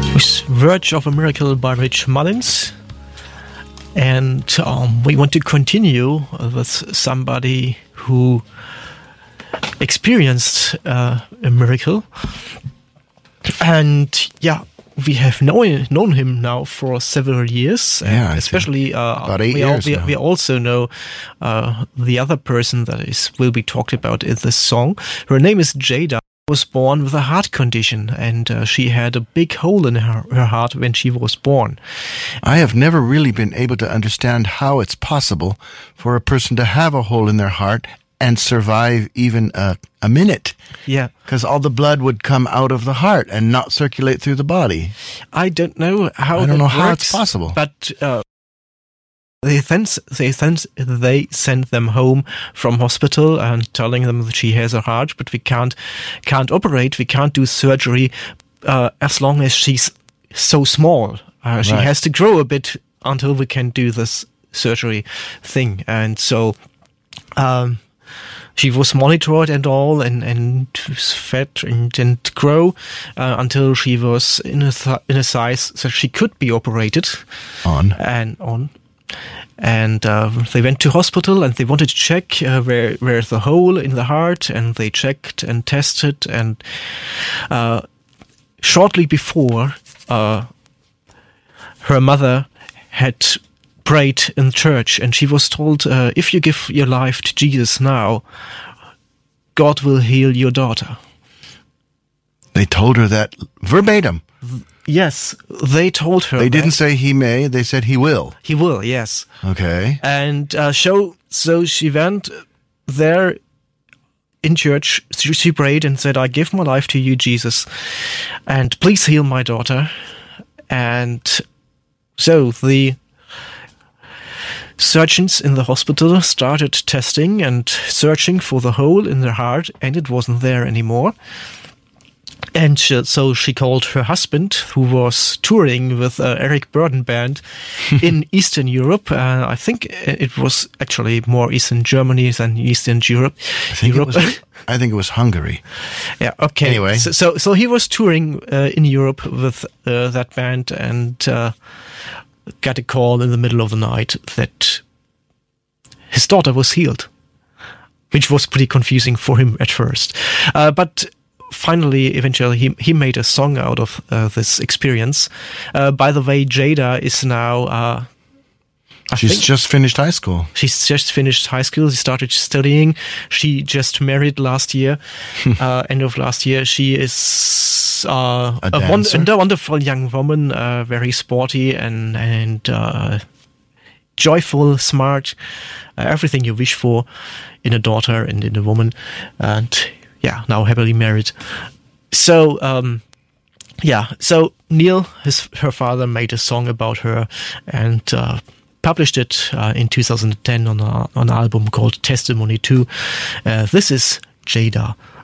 With Verge of a Miracle by Rich Mullins. And we want to continue with somebody who experienced a miracle. And yeah, we have known him now for several years. Yeah, especially about 8 years now. We also know the other person that will be talked about in this song. Her name is Jada. Was born with a heart condition, and she had a big hole in her heart when she was born. I have never really been able to understand how it's possible for a person to have a hole in their heart and survive even a minute. Yeah. Because all the blood would come out of the heart and not circulate through the body. I don't know how how it's possible. But They send them home from hospital and telling them that she has a heart, but we can't operate, we can't do surgery as long as she's so small. She has to grow a bit until we can do this surgery thing. And so she was monitored and all, and fed and didn't grow until she was in a size that she could be operated on. And they went to hospital and they wanted to check where's the hole in the heart, and they checked and tested, and shortly before her mother had prayed in church, and she was told, if you give your life to Jesus now, God will heal your daughter. They told her that verbatim. Yes, they told her. They didn't say he may, they said he will. He will, yes. Okay. And so she went there in church, she prayed and said, I give my life to you, Jesus, and please heal my daughter. And so the surgeons in the hospital started testing and searching for the hole in her heart, and it wasn't there anymore. And so she called her husband, who was touring with Eric Burdon Band in Eastern Europe. I think it was actually more Eastern Germany than Eastern Europe. I think it was Hungary. Yeah, okay. Anyway. So he was touring in Europe with that band, and got a call in the middle of the night that his daughter was healed, which was pretty confusing for him at first. But finally, eventually, he made a song out of this experience. By the way, Jada is now... She's just finished high school. She's just finished high school. She started studying. She just married last year, end of last year. She is a wonderful young woman, very sporty and joyful, smart, everything you wish for in a daughter and in a woman. And yeah, now happily married. So, so Neil, her father, made a song about her and published it in 2010 on an album called Testimony 2. This is Jada.